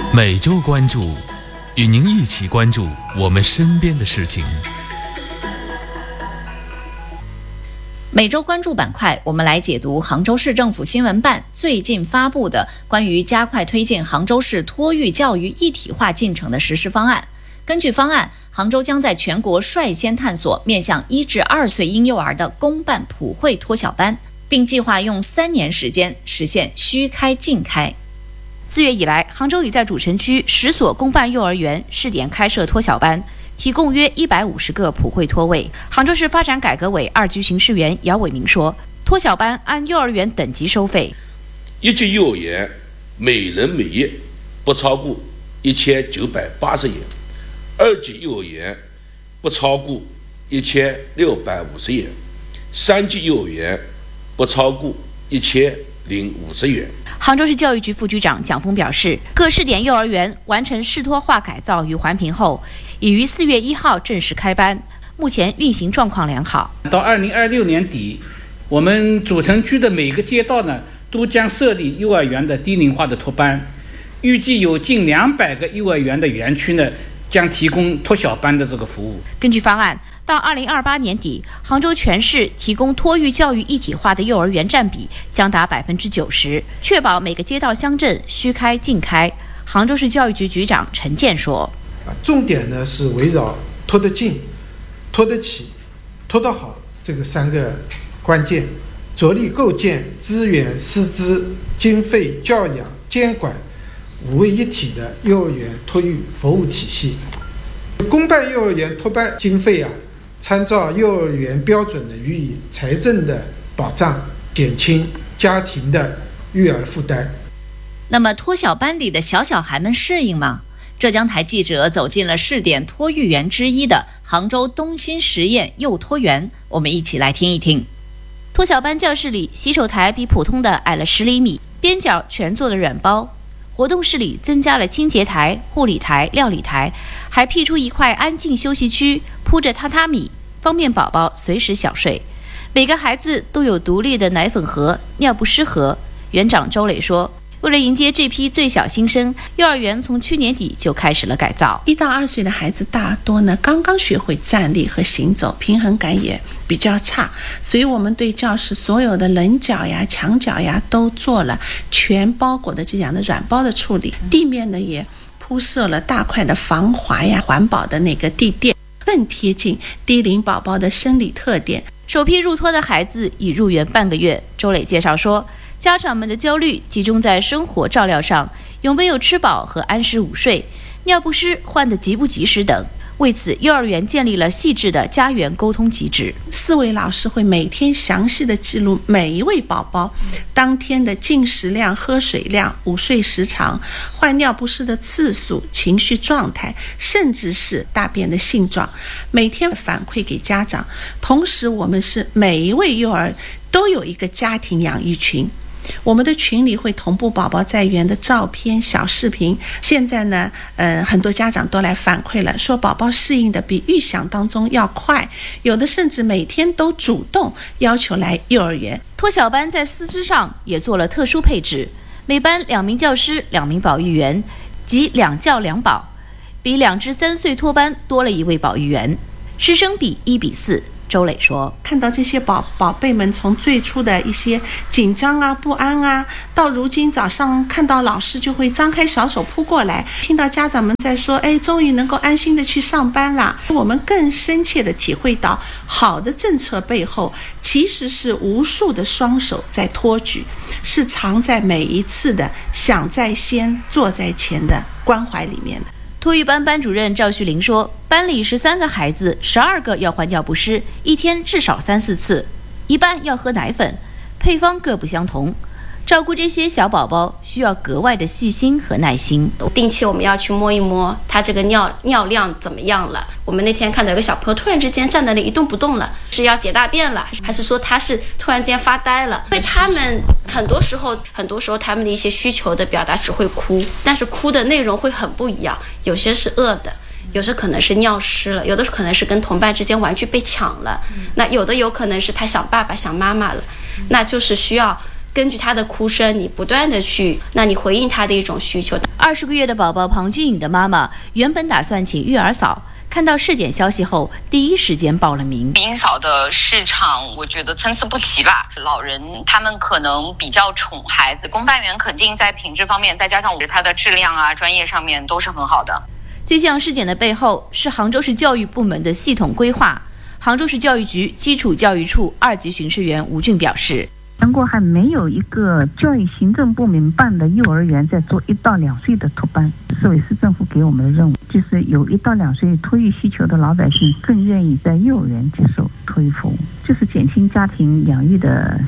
每周关注，与您一起关注我们身边的事情。 每周关注板块，我们来解读杭州市政府新闻办最近发布的关于加快推进杭州市托育教育一体化进程的实施方案。根据方案，杭州将在全国率先探索面向1至2岁婴幼儿的公办普惠托小班，并计划用3年时间实现虚开尽开。 4月以来，杭州已在主城区10所公办幼儿园试点开设托小班，提供约150个普惠托位。杭州市发展改革委2局巡视员姚伟明说，托小班按幼儿园等级收费 ，1级幼儿园每人每月不超过1980元，2级幼儿园不超过1650元，3级幼儿园不超过1050元。 杭州市教育局副局长蒋峰表示，各试点幼儿园完成试托化改造与环评后，已于4月1号正式开班，目前运行状况良好。 到2026年底，我们主城区的每个街道呢，都将设立幼儿园的低龄化的托班，预计有近200个幼儿园的园区呢，将提供托小班的这个服务。 根据方案，到2028年底，杭州全市提供托育教育一体化的幼儿园占比将达90%，确保每个街道乡镇虚开尽开。杭州市教育局局长陈健说， 重点呢是围绕托得近、托得起、托得好这个3个关键，着力构建资源、师资、经费、教养、监管5位一体的幼儿园托育服务体系。公办幼儿园托班经费参照幼儿园标准的予以财政的保障，减轻家庭的育儿负担。 那么托小班里的小孩们适应吗？浙江台记者走进了试点托育园之一的杭州东新实验幼托园，我们一起来听一听。 托小班教室里，洗手台比普通的矮了10厘米，边角全做了软包。活动室里增加了清洁台、护理台、料理台，还辟出一块安静休息区，铺着榻榻米，方便宝宝随时小睡。每个孩子都有独立的奶粉盒、尿不湿盒。园长周磊说，为了迎接这批最小新生，幼儿园从去年底就开始了改造。 1到2岁的孩子大多呢刚刚学会站立和行走，平衡感也比较差，所以我们对教室所有的棱角呀、墙角呀都做了全包裹的这样的软包的处理，地面呢也铺设了大块的防滑呀、环保的那个地垫，更贴近低龄宝宝的生理特点。 首批入托的孩子已入园半个月，周磊介绍说，家长们的焦虑集中在生活照料上，有没有吃饱和安时午睡，尿不湿换得及不及时等。为此，幼儿园建立了细致的家园沟通机制 ，4位老师会每天详细的记录每一位宝宝当天的进食量、喝水量、午睡时长、换尿不湿的次数、情绪状态，甚至是大便的性状，每天反馈给家长。同时，我们是每一位幼儿都有一个家庭养育群，我们的群里会同步宝宝在园的照片、小视频。现在呢，很多家长都来反馈了，说宝宝适应的比预想当中要快，有的甚至每天都主动要求来幼儿园。 托小班在师资上也做了特殊配置，每班2名教师、2名保育员，即2教2保，比2至3岁托班多了1位保育员，师生比1比4。周磊说， 看到这些宝贝们从最初的一些紧张啊、不安啊，到如今早上看到老师就会张开小手扑过来，听到家长们在说，终于能够安心的去上班了，我们更深切的体会到，好的政策背后其实是无数的双手在托举，是藏在每一次的想在先、做在前的关怀里面的。 托育班班主任赵旭林说，班里13个孩子，12个要换尿不湿，一天至少3-4次，一半要喝奶粉，配方各不相同。照顾这些小宝宝需要格外的细心和耐心。 定期我们要去摸一摸他这个尿量怎么样了。我们那天看到有个小朋友突然之间站在那里一动不动了，是要解大便了，还是说他是突然间发呆了？因为他们很多时候他们的一些需求的表达只会哭，但是哭的内容会很不一样，有些是饿的，有些可能是尿湿了，有的可能是跟同伴之间玩具被抢了，那有的有可能是他想爸爸想妈妈了，那就是需要根据他的哭声，你不断的去，那你回应他的一种需求。 20个月的宝宝庞俊颖的妈妈原本打算请育儿嫂，看到试点消息后，第一时间报了名。 育婴嫂的市场，我觉得参差不齐吧。老人他们可能比较宠孩子，公办员肯定在品质方面，再加上它的质量啊、专业上面都是很好的。 这项试点的背后是杭州市教育部门的系统规划。杭州市教育局基础教育处2级巡视员吴俊表示， 全国还没有一个教育行政部门办的幼儿园在做1到2岁的托班。市委市政府给我们的任务就是有1到2岁托育需求的老百姓更愿意在幼儿园接受托育服务，就是减轻家庭养育的